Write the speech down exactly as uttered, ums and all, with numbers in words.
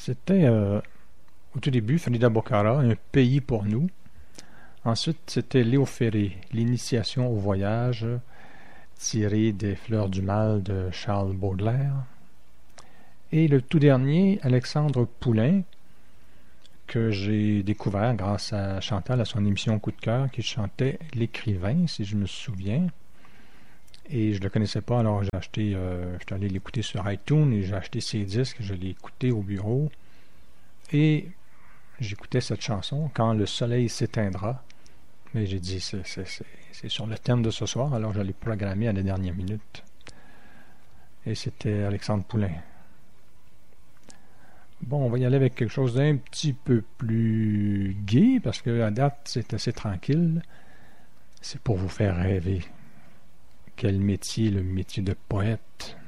C'était euh, au tout début Frida Bocara, Un pays pour nous. Ensuite, c'était Léo Ferré, L'initiation au voyage, tiré des Fleurs du mal de Charles Baudelaire. Et le tout dernier, Alexandre Poulain, que j'ai découvert grâce à Chantal, à son émission Coup de cœur, qui chantait L'écrivain, si je me souviens. Et je ne le connaissais pas, alors j'ai acheté, euh, je suis allé l'écouter sur iTunes et j'ai acheté ses disques, je l'ai écouté au bureau. Et j'écoutais cette chanson, Quand le soleil s'éteindra. Mais j'ai dit, c'est, c'est, c'est, c'est sur le thème de ce soir, alors je l'ai programmé à la dernière minute. Et c'était Alexandre Poulain. Bon, on va y aller avec quelque chose d'un petit peu plus gai, parce que à date, c'est assez tranquille. C'est pour vous faire rêver. Quel métier, le métier de poète.